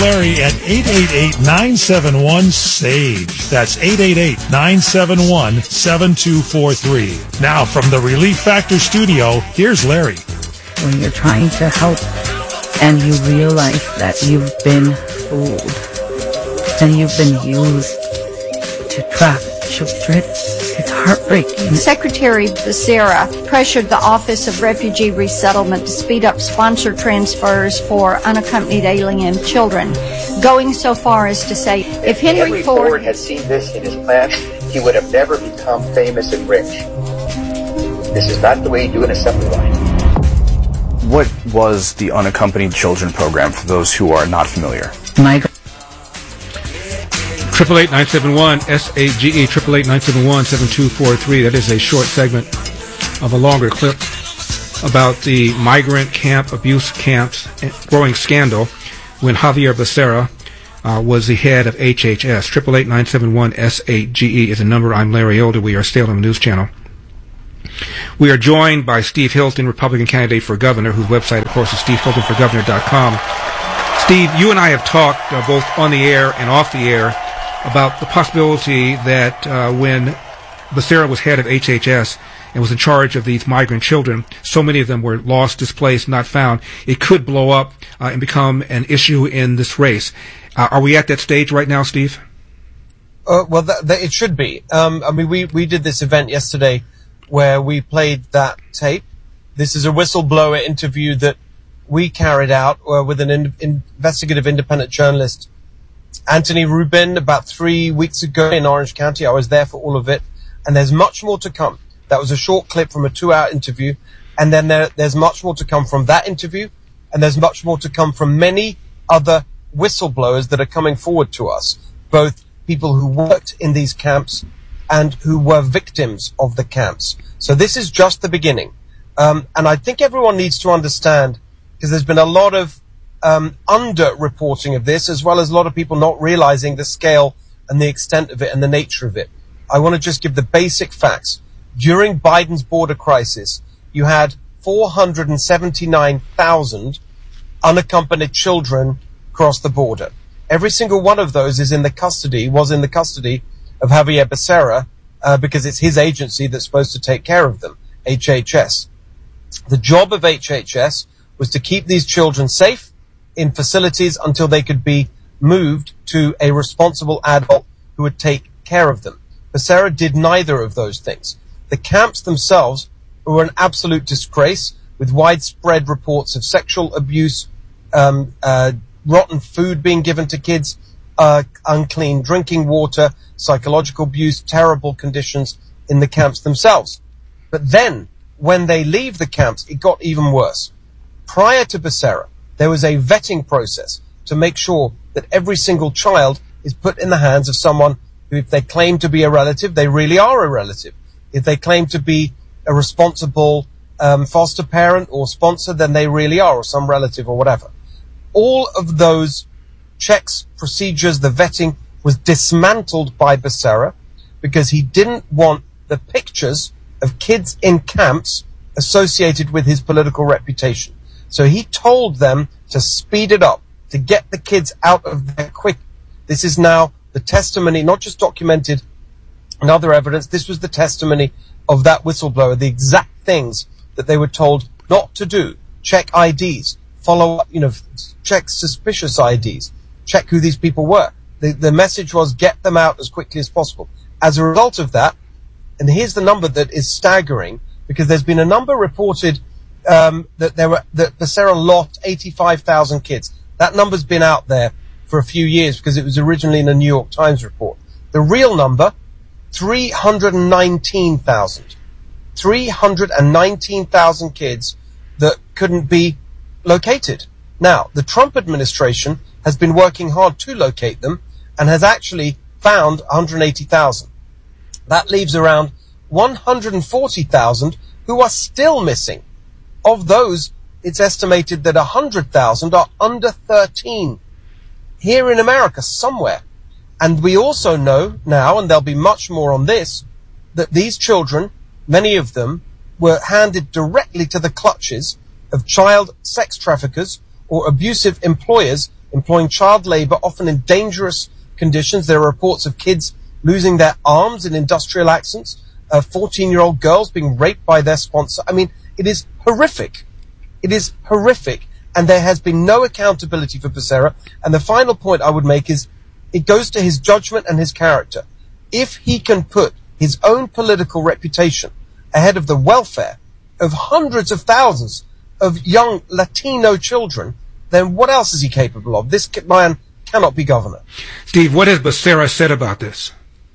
Larry at 888-971-SAGE. That's 888-971-7243. Now, from the Relief Factor studio, here's Larry. When you're trying to help and you realize that you've been fooled and you've been used to trap children, it's heartbreaking. Secretary Becerra pressured the Office of Refugee Resettlement to speed up sponsor transfers for unaccompanied alien children, going so far as to say, if Henry Ford had seen this in his plan, he would have never become famous and rich. This is not the way you do an assembly line. What was the Unaccompanied Children program for those who are not familiar? 888-971-SAGE, 888-971-7243. That is a short segment of a longer clip about the migrant camp, abuse camps, growing scandal when Javier Becerra was the head of HHS. 888-971-SAGE is a number. I'm Larry Elder. We are still on the News Channel. We are joined by Steve Hilton, Republican candidate for governor, whose website, of course, is stevehiltonforgovernor.com. Steve, you and I have talked both on the air and off the air about the possibility that when Becerra was head of HHS and was in charge of these migrant children, so many of them were lost, displaced, not found, it could blow up and become an issue in this race. Are we at that stage right now, Steve? Well, it should be. I mean, we did this event yesterday where we played that tape. This is a whistleblower interview that we carried out with an investigative independent journalist, Anthony Rubin, about 3 weeks ago in Orange County. I was there for all of it, and there's much more to come. That was a short clip from a 2-hour interview, and then there's much more to come from that interview, and there's much more to come from many other whistleblowers that are coming forward to us, both people who worked in these camps and who were victims of the camps. So this is just the beginning. And I think everyone needs to understand, because there's been a lot of under-reporting of this, as well as a lot of people not realizing the scale and the extent of it and the nature of it. I want to just give the basic facts. During Biden's border crisis, you had 479,000 unaccompanied children cross the border. Every single one of those was in the custody of Javier Becerra, because it's his agency that's supposed to take care of them, HHS. The job of HHS was to keep these children safe in facilities until they could be moved to a responsible adult who would take care of them. Becerra did neither of those things. The camps themselves were an absolute disgrace, with widespread reports of sexual abuse, rotten food being given to kids, unclean drinking water, psychological abuse, terrible conditions in the camps themselves. But then, when they leave the camps, it got even worse. Prior to Becerra, there was a vetting process to make sure that every single child is put in the hands of someone who, if they claim to be a relative, they really are a relative. If they claim to be a responsible foster parent or sponsor, then they really are, or some relative or whatever. All of those checks, procedures, the vetting was dismantled by Becerra because he didn't want the pictures of kids in camps associated with his political reputation. So he told them to speed it up, to get the kids out of there quick. This is now the testimony, not just documented and other evidence. This was the testimony of that whistleblower, the exact things that they were told not to do. Check IDs, follow up, check suspicious IDs, check who these people were. The message was get them out as quickly as possible. As a result of that, and here's the number that is staggering, because there's been a number reported that Becerra lost 85,000 kids. That number's been out there for a few years because it was originally in a New York Times report. The real number, 319,000. 319,000 kids that couldn't be located. Now, the Trump administration has been working hard to locate them and has actually found 180,000. That leaves around 140,000 who are still missing. Of those, it's estimated that 100,000 are under 13 here in America somewhere. And we also know now, and there'll be much more on this, that these children, many of them, were handed directly to the clutches of child sex traffickers or abusive employers employing child labor, often in dangerous conditions. There are reports of kids losing their arms in industrial accidents, 14-year-old girls being raped by their sponsor. I mean, it is horrific. It is horrific. And there has been no accountability for Becerra. And the final point I would make is it goes to his judgment and his character. If he can put his own political reputation ahead of the welfare of hundreds of thousands of young Latino children, then what else is he capable of? This man cannot be governor. Steve, what has Becerra said about this?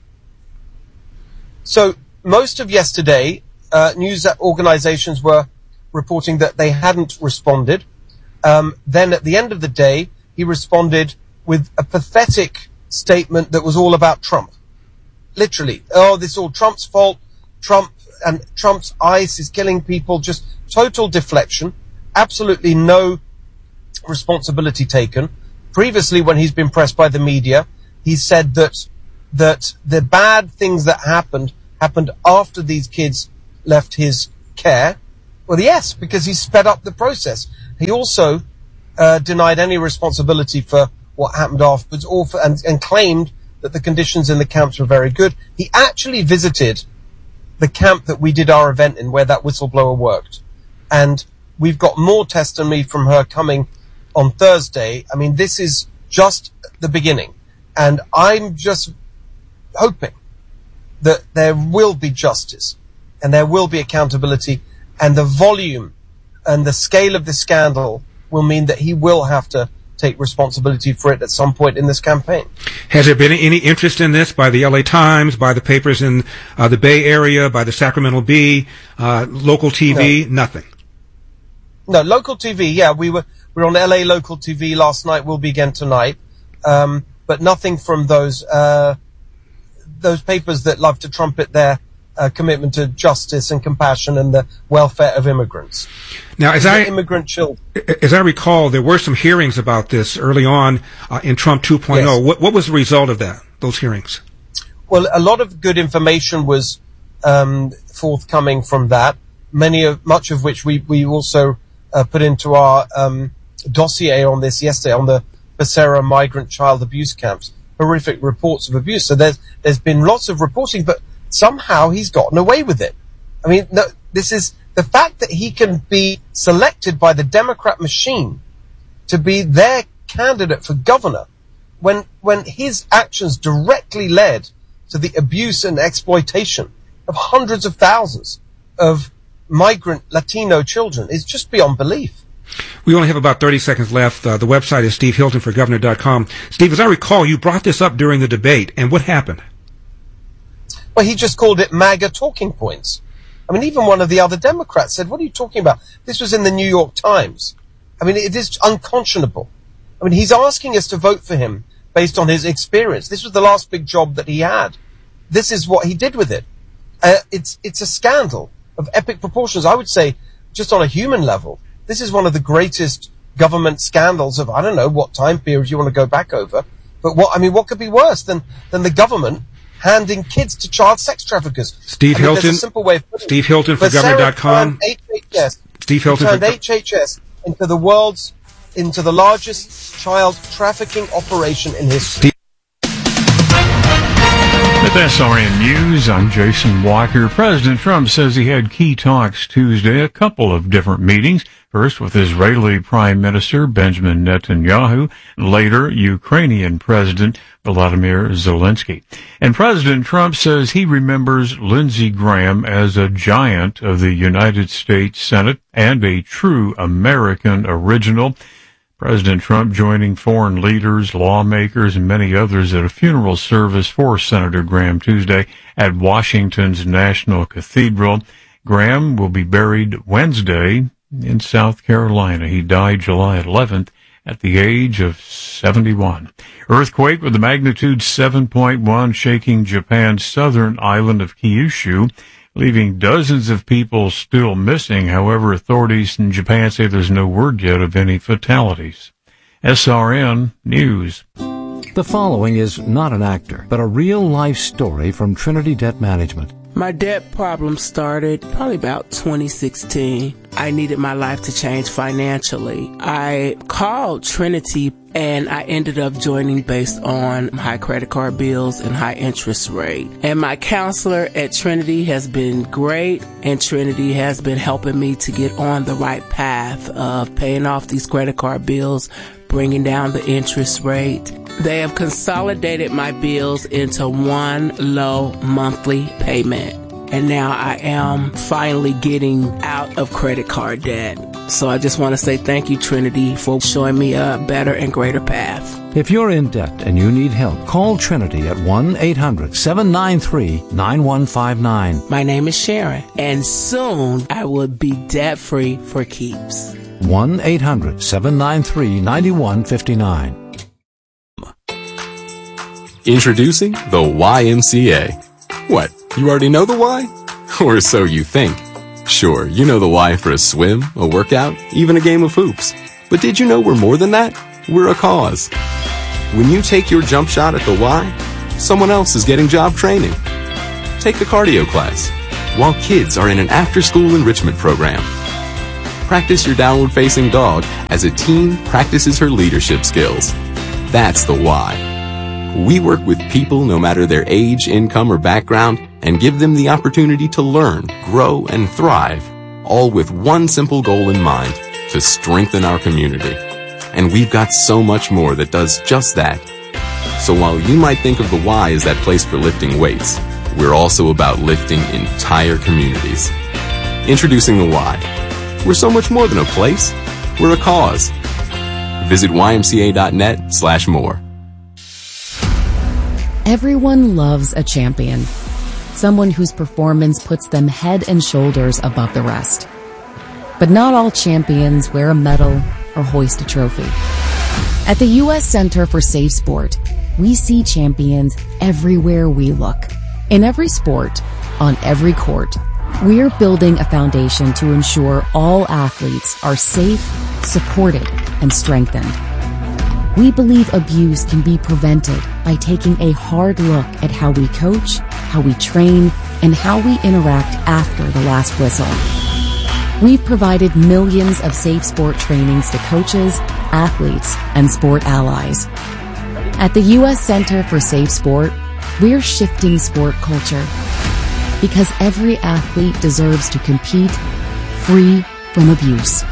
So most of yesterday, news organizations were reporting that they hadn't responded. Then at the end of the day, he responded with a pathetic statement that was all about Trump. Literally, this is all Trump's fault. Trump and Trump's ICE is killing people. Just total deflection. Absolutely no responsibility taken. Previously, when he's been pressed by the media, he said that the bad things that happened after these kids left his care. Well, yes, because he sped up the process. He also denied any responsibility for what happened afterwards, and claimed that the conditions in the camps were very good. He actually visited the camp that we did our event in, where that whistleblower worked. And we've got more testimony from her coming on Thursday. I mean, this is just the beginning. And I'm just hoping that there will be justice and there will be accountability, and the volume and the scale of the scandal will mean that he will have to take responsibility for it at some point in this campaign. Has there been any interest in this by the LA Times, by the papers in the Bay Area, by the Sacramento Bee, local TV? No. Nothing. No, local TV, yeah, we were on LA local TV last night, we'll be again tonight. But nothing from those papers that love to trumpet their commitment to justice and compassion and the welfare of immigrants. Now, as immigrant children. As I recall, there were some hearings about this early on in Trump 2.0. Yes. What was the result of those hearings? Well, a lot of good information was forthcoming from that. Much of which we also put into our dossier on this yesterday, on the Becerra migrant child abuse camps. Horrific reports of abuse. So there's been lots of reporting, but somehow he's gotten away with it. I mean, no, this is the fact that he can be selected by the Democrat machine to be their candidate for governor when his actions directly led to the abuse and exploitation of hundreds of thousands of migrant Latino children is just beyond belief. We only have about 30 seconds left. The website is stevehiltonforgovernor.com. Steve, as I recall, you brought this up during the debate, and what happened? Well, he just called it MAGA talking points. I mean, even one of the other Democrats said, what are you talking about? This was in the New York Times. I mean, it is unconscionable. I mean, he's asking us to vote for him based on his experience. This was the last big job that he had. This is what he did with it. It's a scandal of epic proportions. I would say, just on a human level, this is one of the greatest government scandals of, I don't know what time period you want to go back over. But what could be worse than the government handing kids to child sex traffickers? Steve Hilton. There's a simple way of putting it. SteveHiltonforGovernor.com. Steve Hilton turned HHS into the largest child trafficking operation in history. With SRN News, I'm Jason Walker. President Trump says he had key talks Tuesday, a couple of different meetings. First with Israeli Prime Minister Benjamin Netanyahu, later Ukrainian President Volodymyr Zelensky. And President Trump says he remembers Lindsey Graham as a giant of the United States Senate and a true American original. President Trump joining foreign leaders, lawmakers, and many others at a funeral service for Senator Graham Tuesday at Washington's National Cathedral. Graham will be buried Wednesday in South Carolina. He died July 11th at the age of 71. Earthquake with a magnitude 7.1 shaking Japan's southern island of Kyushu, leaving dozens of people still missing. However, authorities in Japan say there's no word yet of any fatalities. SRN News. The following is not an actor, but a real-life story from Trinity Debt Management. My debt problem started probably about 2016. I needed my life to change financially. I called Trinity and I ended up joining based on high credit card bills and high interest rate. And my counselor at Trinity has been great, and Trinity has been helping me to get on the right path of paying off these credit card bills, bringing down the interest rate. They have consolidated my bills into one low monthly payment. And now I am finally getting out of credit card debt. So I just want to say thank you, Trinity, for showing me a better and greater path. If you're in debt and you need help, call Trinity at 1-800-793-9159. My name is Sharon, and soon I will be debt-free for keeps. 1-800-793-9159. Introducing the YMCA. What, you already know the why? Or so you think. Sure, you know the why for a swim, a workout, even a game of hoops. But did you know we're more than that? We're a cause. When you take your jump shot at the Y, someone else is getting job training. Take the cardio class, while kids are in an after-school enrichment program. Practice your downward-facing dog as a teen practices her leadership skills. That's the why. We work with people no matter their age, income, or background and give them the opportunity to learn, grow, and thrive, all with one simple goal in mind, to strengthen our community. And we've got so much more that does just that. So while you might think of the Y as that place for lifting weights, we're also about lifting entire communities. Introducing the Y. We're so much more than a place. We're a cause. Visit ymca.net/more. Everyone loves a champion. Someone whose performance puts them head and shoulders above the rest. But not all champions wear a medal or hoist a trophy. At the U.S. Center for Safe Sport, we see champions everywhere we look. In every sport, on every court, we're building a foundation to ensure all athletes are safe, supported, and strengthened. We believe abuse can be prevented by taking a hard look at how we coach, how we train, and how we interact after the last whistle. We've provided millions of safe sport trainings to coaches, athletes, and sport allies. At the U.S. Center for Safe Sport, we're shifting sport culture because every athlete deserves to compete free from abuse.